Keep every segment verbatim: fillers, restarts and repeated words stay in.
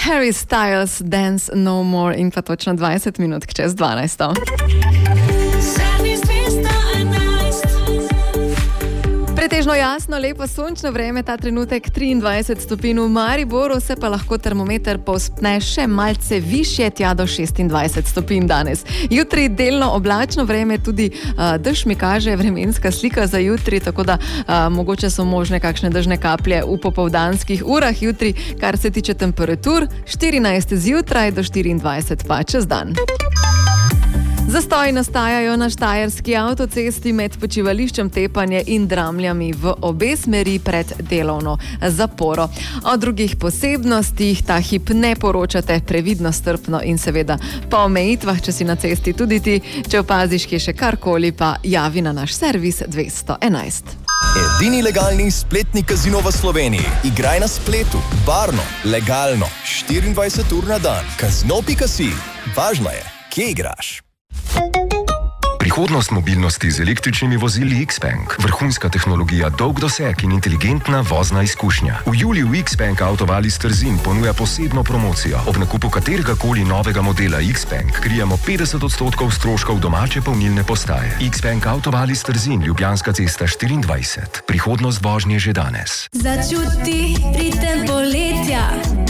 Harry Styles, Dance No More in pa točno dvajset minut čez dvanajsto. Pretežno jasno, lepo sončno vreme, ta trenutek triindvajset stopinj v Mariboru, se pa lahko termometer povzpne še malce višje, tja do šestindvajset stopinj danes. Jutri delno oblačno vreme, tudi uh, dež mi kaže vremenska slika za jutri, tako da uh, mogoče so možne kakšne dežne kaplje v popoldanskih urah jutri, kar se tiče temperatur, štirinajst zjutraj do štiriindvajset pa čez dan. Zastoji nastajajo na štajerski avtocesti med počivališčem Tepanje in Dramljami v obe smeri pred delovno zaporo. O drugih posebnostih ta hip ne poročate, previdno, strpno in seveda po omejitvah, če si na cesti tudi ti, če opaziš, kje še karkoli, pa javi na naš servis dvesto enajst. Edini legalni spletni kazino v Sloveniji. Igraj na spletu, varno, legalno, štiriindvajset ur na dan. Kazino pika si. Važno je, kje igraš. Prihodnost mobilnosti z električnimi vozili X-Bank. Vrhunska tehnologija, dolg doseg in inteligentna vozna izkušnja. V juliju X-Bank Autovalis Trzin ponuja posebno promocijo. Ob nakupu katerega koli novega modela X-Bank krijemo petdeset odstotkov stroškov domače polnilne postaje. X-Bank Autovalis Trzin, Ljubljanska cesta štiriindvajset. Prihodnost vožnje že danes. Začuti ritem poletja.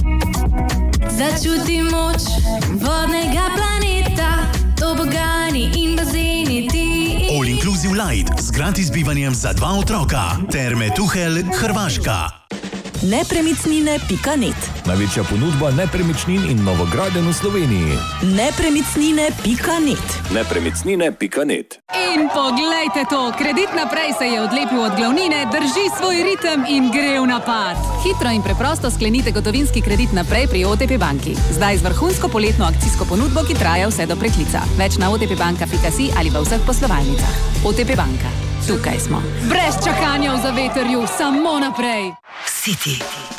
Začuti moč vodnega planeta. Tobogani in bazeni ti. All Inclusive Light z gratis bivanjem za dva otroka. Terme Tuhel, Hrvaška. nepremicnine pika net. Največja ponudba nepremičnin in novogradenj v Sloveniji. nepremicnine pika net. nepremicnine pika net. In poglejte to, Kredit naprej se je odlepil od glavnine, drži svoj ritem in gre v napad. Hitro in preprosto sklenite gotovinski kredit naprej pri O T P banki. Zdaj z vrhunsko poletno akcijsko ponudbo, ki traja vse do preklica. Več na otpbanka pika si ali v vseh poslovalnicah. O T P banka. Tukaj smo. Brez čakanja v zavetrju, samo naprej. City.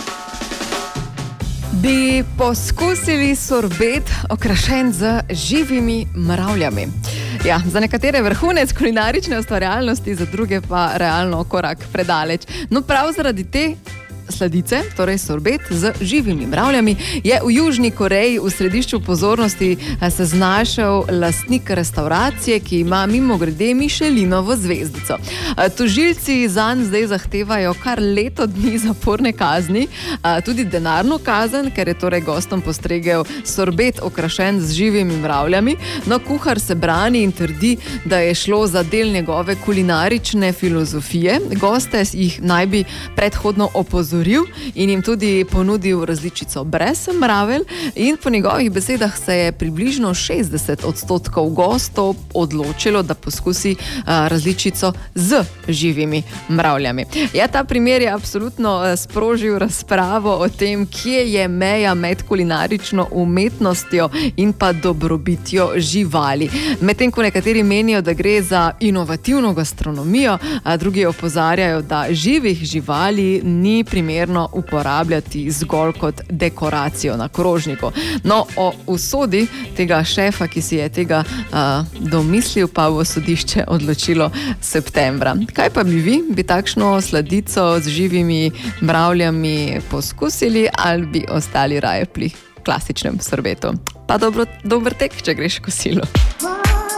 Bi poskusili sorbet okrašen z živimi mravljami? Ja, za nekatere vrhunec kulinarične ustvarjalnosti, za druge pa realno korak predaleč. No, prav zaradi te sladice, torej sorbet z živimi mravljami, je v Južni Koreji v središču pozornosti se znašel lastnik restauracije, ki ima mimogrede Michelinovo zvezdico. Tožilci zanj zdaj zahtevajo kar leto dni zaporne kazni, tudi denarno kazen, ker je torej gostom postregel sorbet okrašen z živimi mravljami. No, kuhar se brani in trdi, da je šlo za del njegove kulinarične filozofije. Goste jih naj bi predhodno opozoril in jim tudi ponudil različico brez mravelj, in po njegovih besedah se je približno šestdeset odstotkov gostov odločilo, da poskusi a, različico z živimi mravljami. Ja, ta primer je absolutno sprožil razpravo o tem, kje je meja med kulinarično umetnostjo in pa dobrobitjo živali. Medtem ko nekateri menijo, da gre za inovativno gastronomijo, a drugi opozarjajo, da živih živali ni primerno uporabljati zgolj kot dekoracijo na krožniku. No, o usodi tega šefa, ki si je tega uh, domislil, pa bo sodišče odločilo septembra. Kaj pa bi vi? Bi takšno sladico z živimi mravljami poskusili ali bi ostali raje pri klasičnem sorbetu? Pa dobro, dober tek, če greš kosilo.